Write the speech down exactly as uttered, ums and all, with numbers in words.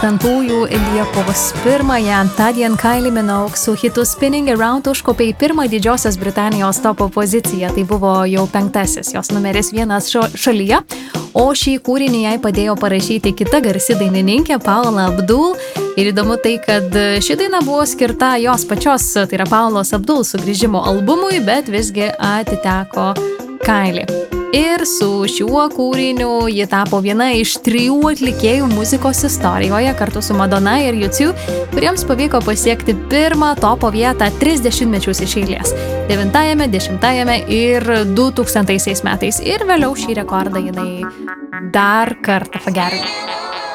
Tantųjų Liepos pirmąją tądien Kylie Minogue su hitu Spinning Around užkopė į pirmą Didžiosios Britanijos topo poziciją. Tai buvo jau penktasis jos numeris vienas šalyje, o šį kūrinį jai padėjo parašyti kita garsi dainininkė Paula Abdul. Ir įdomu tai, kad ši daina buvo skirta jos pačios, tai yra Paulos Abdul sugrįžimo albumui, bet visgi atiteko Kylie. Ir su šiuo kūriniu ji tapo viena iš trijų atlikėjų muzikos istorijoje kartu su Madonna ir U two, kuriems pavyko pasiekti pirmą topo vietą tris dešimtmečius iš eilės. Devintajame, dešimtajame ir du tūkstantaisiais metais. Ir vėliau šį rekordą jinai dar kartą pagerino.